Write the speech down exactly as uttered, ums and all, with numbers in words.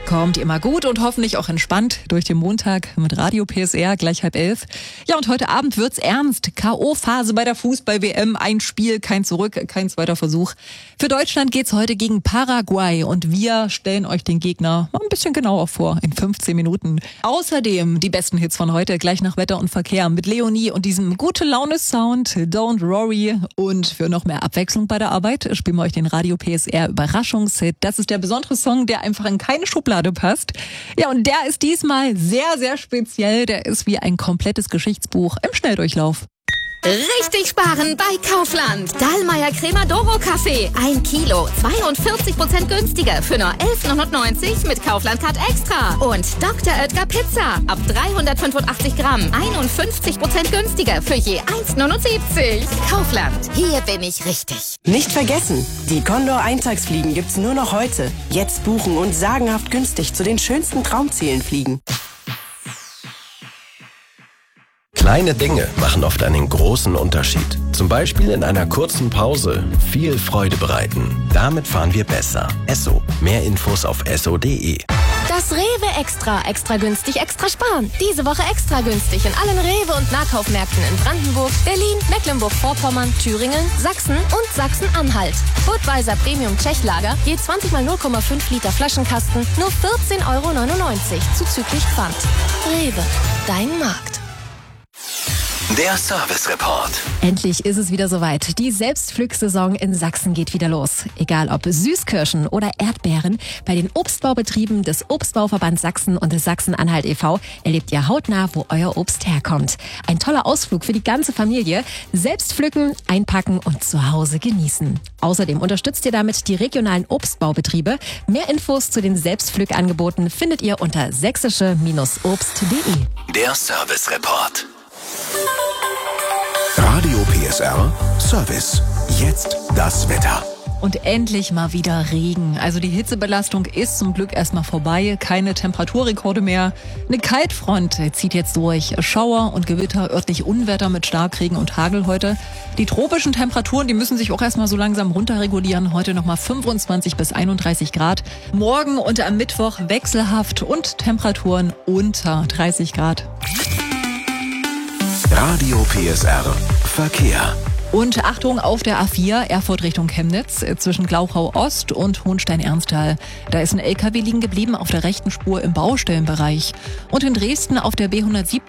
Kommt immer gut und hoffentlich auch entspannt durch den Montag mit Radio P S R, gleich halb elf. Ja, und heute Abend wird's ernst. K O-Phase bei der Fußball-W M. Ein Spiel, kein Zurück, kein zweiter Versuch. Für Deutschland geht's heute gegen Paraguay und wir stellen euch den Gegner mal ein bisschen genauer vor in fünfzehn Minuten. Außerdem die besten Hits von heute, gleich nach Wetter und Verkehr mit Leonie und diesem Gute-Laune-Sound Don't Worry. Und für noch mehr Abwechslung bei der Arbeit spielen wir euch den Radio P S R Überraschungshit. Das ist der besondere Song, der einfach in keine Schublade passt. Ja, und der ist diesmal sehr, sehr speziell. Der ist wie ein komplettes Geschichtsbuch im Schnelldurchlauf. Richtig sparen bei Kaufland. Dallmayr Crema Doro Kaffee. Ein Kilo. zweiundvierzig Prozent günstiger für nur elf neunundneunzig mit Kaufland Card Extra. Und Doktor Oetker Pizza. Ab dreihundertfünfundachtzig Gramm. einundfünfzig Prozent günstiger für je eins neunundsiebzig. Kaufland. Hier bin ich richtig. Nicht vergessen, die Condor Eintagsfliegen gibt's nur noch heute. Jetzt buchen und sagenhaft günstig zu den schönsten Traumzielen fliegen. Kleine Dinge machen oft einen großen Unterschied. Zum Beispiel in einer kurzen Pause viel Freude bereiten. Damit fahren wir besser. Esso. Mehr Infos auf esso punkt de. Das Rewe Extra. Extra günstig, extra sparen. Diese Woche extra günstig in allen Rewe- und Nahkaufmärkten in Brandenburg, Berlin, Mecklenburg-Vorpommern, Thüringen, Sachsen und Sachsen-Anhalt. Budweiser Premium Tschechlager, je zwanzig mal null Komma fünf Liter Flaschenkasten, nur vierzehn Euro neunundneunzig, zuzüglich Pfand. Rewe. Dein Markt. Der Service Report. Endlich ist es wieder soweit. Die Selbstpflücksaison in Sachsen geht wieder los. Egal ob Süßkirschen oder Erdbeeren, bei den Obstbaubetrieben des Obstbauverband Sachsen und des Sachsen-Anhalt e V erlebt ihr hautnah, wo euer Obst herkommt. Ein toller Ausflug für die ganze Familie. Selbst pflücken, einpacken und zu Hause genießen. Außerdem unterstützt ihr damit die regionalen Obstbaubetriebe. Mehr Infos zu den Selbstpflückangeboten findet ihr unter sächsische Obst punkt de. Der Service Report. Radio P S R Service. Jetzt das Wetter. Und endlich mal wieder Regen. Also die Hitzebelastung ist zum Glück erstmal vorbei. Keine Temperaturrekorde mehr. Eine Kaltfront zieht jetzt durch. Schauer und Gewitter, örtlich Unwetter mit Starkregen und Hagel heute. Die tropischen Temperaturen, die müssen sich auch erstmal so langsam runterregulieren. Heute nochmal fünfundzwanzig bis einunddreißig Grad. Morgen und am Mittwoch wechselhaft und Temperaturen unter dreißig Grad. Radio P S R Verkehr. Und Achtung auf der A vier, Erfurt Richtung Chemnitz, zwischen Glauchau Ost und Hohenstein-Ernsthal. Da ist ein L K W liegen geblieben auf der rechten Spur im Baustellenbereich. Und in Dresden auf der B hundertsiebzig